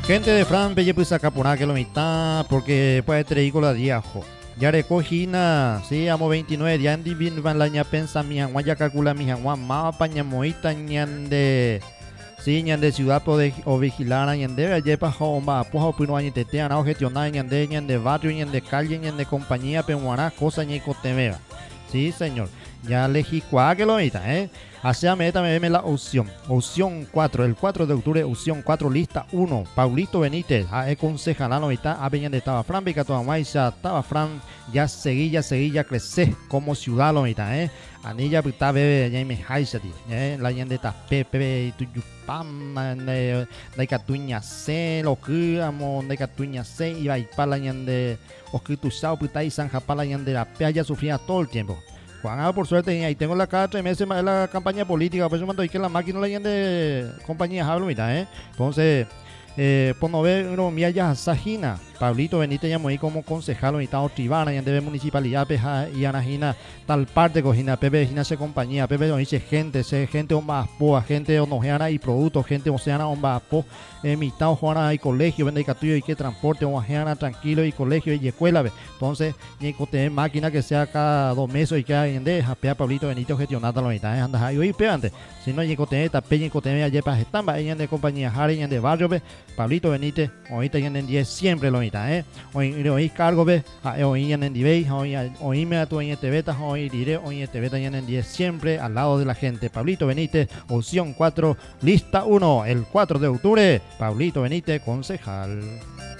Gente de Fran, belle pues acá por que lo mitad, porque puede traer con la diajo. Ya recogina, sí, amo 29, ya andi bien van la ña pensa mi hanguan ya calcula mi hanguan mapa ña moita ñande. Sí, ñande ciudad pode o vigilar ñande ayer pa homba puja opino año tete ana gestionar ñande barrio ñande calle ñande compañía penguana cosa ñe cotemera. Sí, señor. Ya elegí cuál que lo mita, ¿eh? Hacia meta me la opción. Opción 4, el 4 de octubre, opción 4, lista 1. Paulito Benítez, concejal, la mitad, a de estaba Fran, Bicato Maisa, estaba Fran, ya seguilla, crece como ciudad, lo mitad, ¿eh? Anilla, pita, bebe, ya me haisati, ¿eh? La ñande ta pepe, tu yupam, de catuña se, lo que amo, de catuña se, iba y para la ñande, o que tu sao, pita y zanja para la ñande, la pea ya sufría todo el tiempo. Juan, por suerte, ahí tengo la cada 3 meses más de la campaña política, por eso mando ahí que la máquina la de compañía hablo, mira, Entonces, por no ver, uno mía ya Sajina, Pablito Benítez ya ahí como concejal, ahorita Otribana, ya debe municipalidad, peja y anajina, tal parte cojina, Pepe, Gina se compañía, Pepe no dice gente, omba poa, gente onojeana y productos, gente oceana omba po, mitad Juana y colegio, vende catuyo y que transporte, ojeana tranquilo y colegio y escuela, ve. Entonces, ni tener máquina que sea cada 2 meses y que hay en deja, pea Pablito Benítez gestionando la mitad, anda ahí, oye, peante, si no hay tener tape, y tener ayer para estar, ahí en de compañía, Harry, en de barrio, ve, Pablito Benítez, ahorita ya en 10 siempre lo mitad, hoy cargo, ve, hoy en debate, hoy me atu en este beta, hoy diré, hoy este beta ya en 10 siempre al lado de la gente. Pablito Benítez, opción 4, lista 1, el 4 de octubre, Pablito Benítez, concejal.